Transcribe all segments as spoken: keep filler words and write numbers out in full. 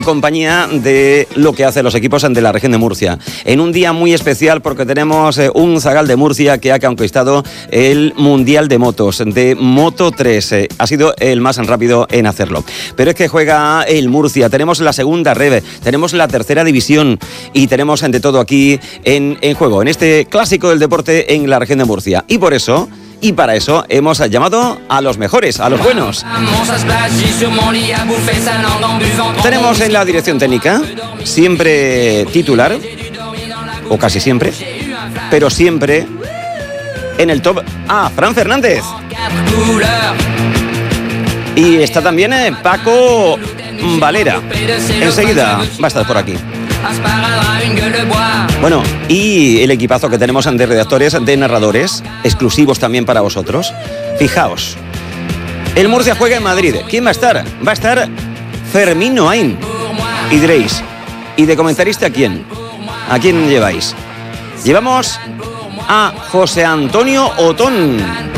Compañía de lo que hacen los equipos de la región de Murcia. En un día muy especial porque tenemos eh, un zagal de Murcia que ha conquistado el Mundial de Motos, de Moto tres. Eh, ha sido el más rápido en hacerlo. Pero es que juega el Murcia, tenemos la segunda Reve, tenemos la tercera división y tenemos de todo aquí en, en juego, en este clásico del deporte en la región de Murcia. Y por eso... Y para eso hemos llamado a los mejores, a los buenos. Tenemos en la dirección técnica, siempre titular, o casi siempre, pero siempre en el top, a Fran Fernández. Y está también eh, Paco Valera. Enseguida va a estar por aquí. Bueno, y el equipazo que tenemos de redactores, de narradores, exclusivos también para vosotros. Fijaos, el Murcia juega en Madrid. ¿Quién va a estar? Va a estar Fermín Noain. Y diréis, ¿y de comentarista a quién? ¿A quién lleváis? Llevamos a José Antonio Otón.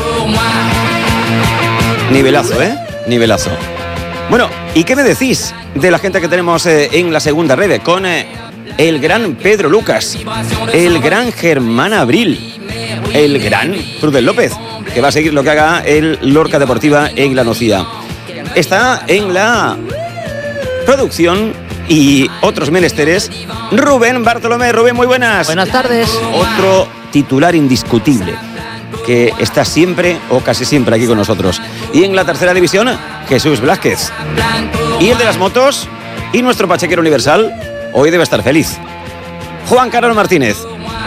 Nivelazo, ¿eh? Nivelazo. Bueno, ¿y qué me decís de la gente que tenemos eh, en la segunda red? Con eh, el gran Pedro Lucas, el gran Germán Abril, el gran Prudel López, que va a seguir lo que haga el Lorca Deportiva en La Nocía. Está en la producción y otros menesteres Rubén Bartolomé. Rubén, muy buenas. Buenas tardes. Otro titular indiscutible que está siempre o casi siempre aquí con nosotros. Y en la tercera división, Jesús Blázquez. Y el de las motos y nuestro pachequero universal hoy debe estar feliz, Juan Carlos Martínez.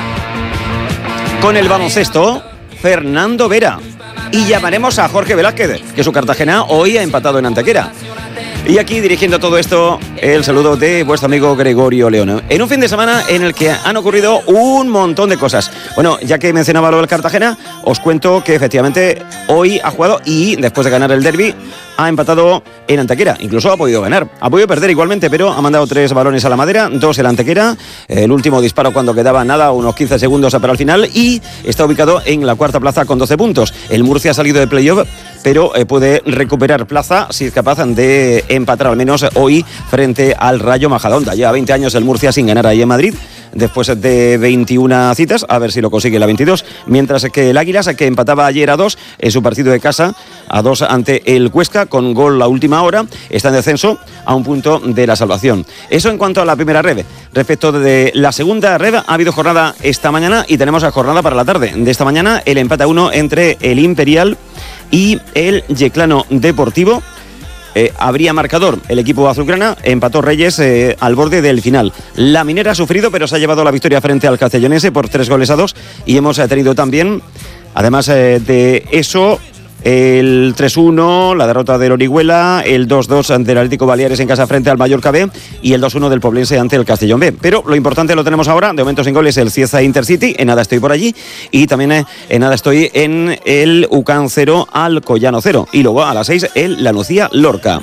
Con el baloncesto, Fernando Vera. Y llamaremos a Jorge Velázquez, que su Cartagena hoy ha empatado en Antequera. Y aquí dirigiendo todo esto, el saludo de vuestro amigo Gregorio León. En un fin de semana en el que han ocurrido un montón de cosas. Bueno, ya que mencionaba lo del Cartagena, os cuento que efectivamente hoy ha jugado y después de ganar el derbi ha empatado en Antequera. Incluso ha podido ganar. Ha podido perder igualmente, pero ha mandado tres balones a la madera, dos en Antequera. El último disparo cuando quedaba nada, unos quince segundos para el final, y está ubicado en la cuarta plaza con doce puntos. El Murcia ha salido de playoff, pero eh, puede recuperar plaza si es capaz de empatar al menos hoy frente al Rayo Majadahonda. Lleva veinte años el Murcia sin ganar ahí en Madrid, después de veintiuna citas, a ver si lo consigue la veintidós, mientras que el Águilas, que empataba ayer a dos en su partido de casa, a dos ante el Cuesca, con gol a última hora, está en descenso a un punto de la salvación. Eso en cuanto a la primera red. Respecto de la segunda red, ha habido jornada esta mañana y tenemos la jornada para la tarde. De esta mañana, el empate a uno entre el Imperial y el Yeclano Deportivo. Eh, habría marcador el equipo azulgrana, empató Reyes eh, al borde del final. La Minera ha sufrido, pero se ha llevado la victoria frente al Castellonense por tres goles a dos, y hemos eh, tenido también, además eh, de eso, el tres uno, la derrota del Orihuela, el dos dos ante el Atlético Baleares en casa frente al Mallorca B y el dos uno del Poblense ante el Castellón B. Pero lo importante lo tenemos ahora, de momento sin goles, el Cieza Intercity, en nada estoy por allí, y también eh, en nada estoy en el Ucán cero al Collano cero, y luego a las seis el La Nucía Lorca.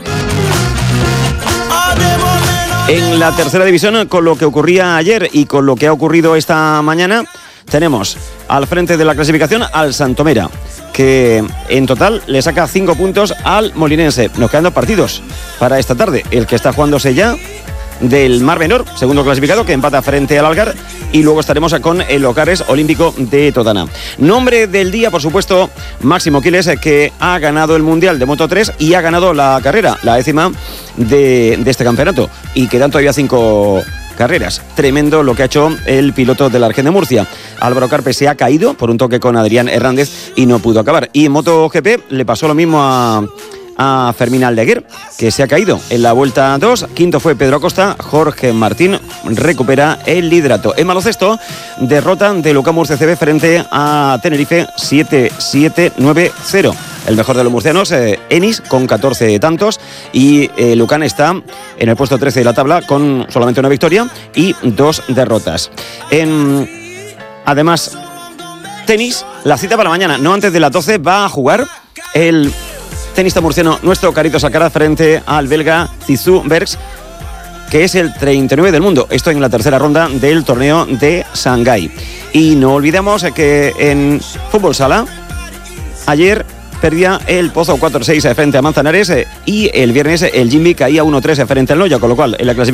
En la tercera división, con lo que ocurría ayer y con lo que ha ocurrido esta mañana, tenemos al frente de la clasificación al Santomera, que en total le saca cinco puntos al Molinense. Nos quedan dos partidos para esta tarde. El que está jugándose ya del Mar Menor, segundo clasificado, que empata frente al Algar, y luego estaremos con el Ocares Olímpico de Totana. Nombre del día, por supuesto, Máximo Quiles, que ha ganado el Mundial de Moto tres y ha ganado la carrera, la décima de, de este campeonato, y quedan todavía cinco carreras. Tremendo lo que ha hecho el piloto de la Región de Murcia. Álvaro Carpe se ha caído por un toque con Adrián Hernández y no pudo acabar. Y en MotoGP le pasó lo mismo a, a Fermín Aldeguer, que se ha caído en la vuelta dos. Quinto fue Pedro Acosta. Jorge Martín recupera el liderato. En baloncesto, derrota de Lucán Murcia C B frente a Tenerife siete siete nueve cero. El mejor de los murcianos, eh, Enis, con catorce tantos, y eh, Lucán está en el puesto trece de la tabla con solamente una victoria y dos derrotas. En, además, tenis, la cita para mañana, no antes de las doce, va a jugar el tenista murciano, nuestro Carito Alcaraz, frente al belga Zizou Bergs, que es el treinta y nueve del mundo. Esto en la tercera ronda del torneo de Shanghái. Y no olvidemos que en fútbol sala, ayer perdía el Pozo cuatro seis frente a Manzanares, eh, y el viernes el Jimmy caía uno tres frente al Noya, con lo cual en la clasificación